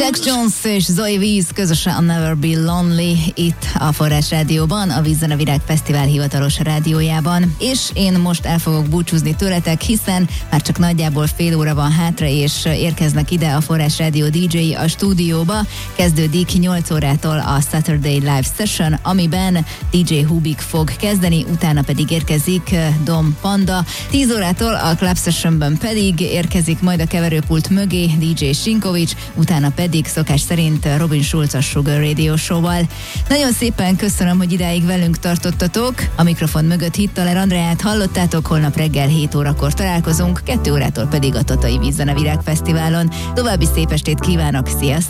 Jack Jones és Zoe Wees közösen a Never Be Lonely itt a Forrás Rádióban, a Vízzen a Virág Fesztivál hivatalos rádiójában. És én most el fogok búcsúzni tőletek, hiszen már csak nagyjából fél óra van hátra, és érkeznek ide a Forrás Rádió DJ-i a stúdióba. Kezdődik 8 órától a Saturday Live Session, amiben DJ Hubik fog kezdeni, utána pedig érkezik Dom Panda. 10 órától a Club Sessionben pedig érkezik majd a keverőpult mögé DJ Sinkovics, utána pedig szokás szerint Robin Schulz a Sugar Radio Show-val. Nagyon szépen köszönöm, hogy idáig velünk tartottatok. A mikrofon mögött Hittaler Andreát hallottátok, holnap reggel 7 órakor találkozunk, 2 órától pedig a Tatai Vízzen a Virág Fesztiválon. További szép estét kívánok, sziasztok!